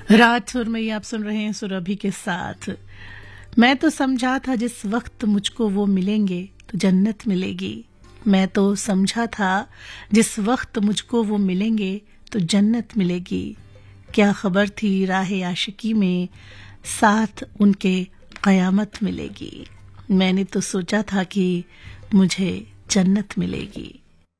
रात सुर में आप सुन रहे हैं सुरभि के साथ। मैं तो समझा था जिस वक्त मुझको वो मिलेंगे तो जन्नत मिलेगी। मैं तो समझा था जिस वक्त मुझको वो मिलेंगे तो जन्नत मिलेगी। क्या खबर थी राह आशिकी में साथ उनके कयामत मिलेगी। मैंने तो सोचा था कि मुझे जन्नत मिलेगी।